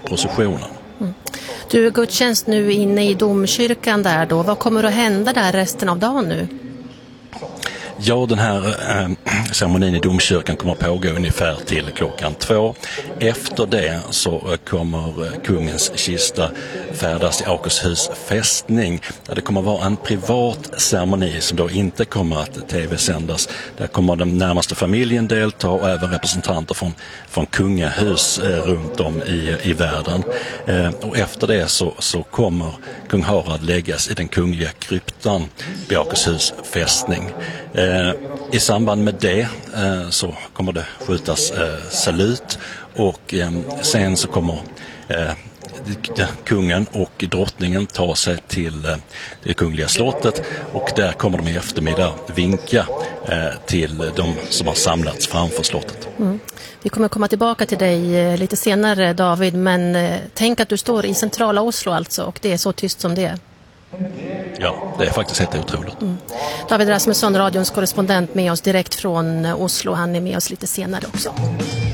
processionen. Du, gudstjänst nu inne i domkyrkan där då. Vad kommer att hända där resten av dagen nu? Ja, den här ceremonin i domkyrkan kommer att pågå ungefär till 2:00. Efter det så kommer kungens kista färdas till Akershus fästning. Där det kommer att vara en privat ceremoni som då inte kommer att tv-sändas. Där kommer den närmaste familjen delta och även representanter från kungahus runt om i världen. Och efter det så kommer kung Harald läggas i den kungliga kryptan vid Akershus fästning. I samband med det så kommer det skjutas salut och sen så kommer kungen och drottningen ta sig till det kungliga slottet och där kommer de i eftermiddag vinka till de som har samlats framför slottet. Vi kommer komma tillbaka till dig lite senare, David, men tänk att du står i centrala Oslo alltså och det är så tyst som det är. Ja, det är faktiskt helt otroligt. David Rasmusson, radions korrespondent med oss direkt från Oslo. Han är med oss lite senare också.